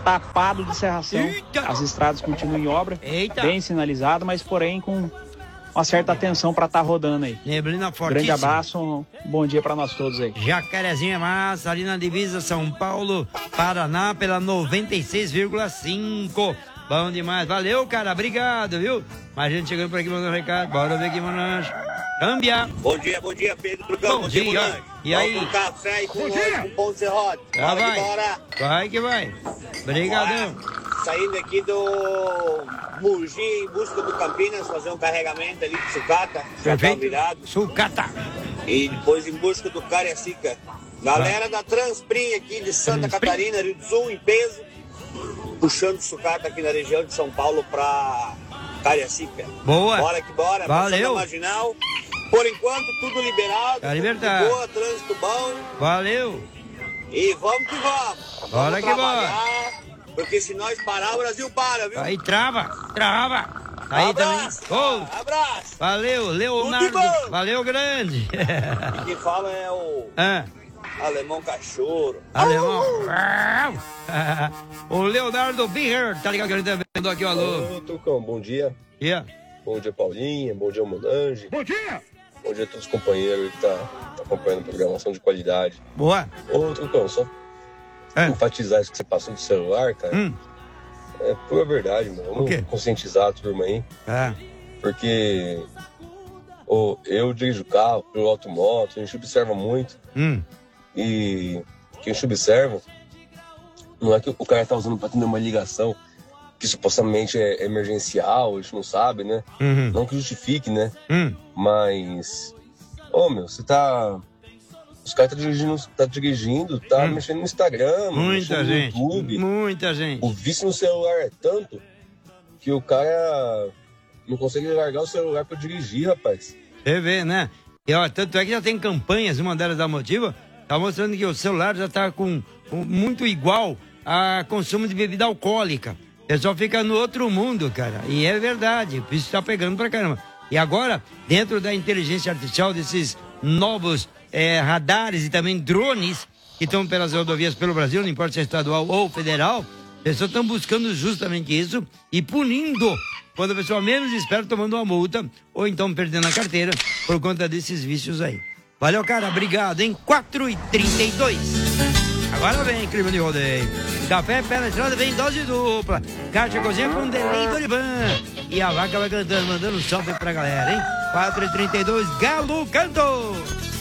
tapado de serração. Eita. As estradas continuam em obra, Eita. bem sinalizado, mas porém com uma certa atenção para estar rodando aí. Neblina Grande fortíssima. abraço, um bom dia para nós todos aí. Jacarezinho é massa, ali na divisa São Paulo, Paraná, pela 96,5. Bom demais. Valeu, cara. Obrigado, viu? Mais gente chegando por aqui mandando um recado. Bora ver aqui, Monange. Câmbia. Bom dia, Pedro Trucão. Bom dia. Monange. E aí? Vamos com café e com nós, com pão de serrote. Já Bora vai. que bora. Vai que vai. Obrigadão. Bora. Saindo aqui do Mogi em busca do Campinas, fazer um carregamento ali de sucata. Já tá virado. Sucata. E depois em busca do Cariacica. Galera da Transprim aqui de Santa Catarina, Rio do Sul, em peso. Puxando sucata aqui na região de São Paulo pra Cariacica. Boa. Bora que bora. Valeu. Marginal. Por enquanto, tudo liberado. Tá libertado. Boa, trânsito bom. Valeu. E vamos que vamos. Bora Vamos que trabalhar, porque se nós parar, o Brasil para, viu? Aí trava. Aí Abraço, também. abraço. Valeu, Leonardo. Tudo bom. Valeu, grande. Quem fala é o Alemão Cachorro. Alemão. O Leonardo Birrer, tá ligado que ele tá vendo aqui, alô. Ô, Tucão, bom dia. Yeah. Bom dia, Paulinha. Bom dia, Monange. Bom dia. Bom dia a todos os companheiros que tá acompanhando a programação de qualidade. Boa. Ô, Tucão, só enfatizar isso que você passou do celular, cara. É pura verdade, mano. Vamos conscientizar a turma aí. Porque eu dirijo carro, pelo automoto, a gente observa muito. E o que a gente observa não é que o cara tá usando pra atender uma ligação que supostamente é emergencial, a gente não sabe, né? Não que justifique, né? Mas, meu, você tá... Os caras tá dirigindo, tá mexendo no Instagram, mexendo no YouTube. Muita gente. O vício no celular é tanto que o cara não consegue largar o celular pra dirigir, rapaz. Você vê, né? E, ó, tanto é que já tem campanhas, uma delas da Motiva, tá mostrando que o celular já tá com muito igual a consumo de bebida alcoólica. O pessoal fica no outro mundo, cara. E é verdade, o vício tá pegando pra caramba. E agora, dentro da inteligência artificial, desses novos radares e também drones que estão pelas rodovias pelo Brasil, não importa se é estadual ou federal, as pessoas estão buscando justamente isso e punindo quando a pessoa menos espera, tomando uma multa ou então perdendo a carteira por conta desses vícios aí. Valeu, cara, obrigado, hein? 4h32. Agora vem, clima de rodeio. Café pela estrada vem dose dupla. Caixa cozinha com delay do Ivan. E a vaca vai cantando, mandando um salve pra galera, hein? 4h32, Galo cantou.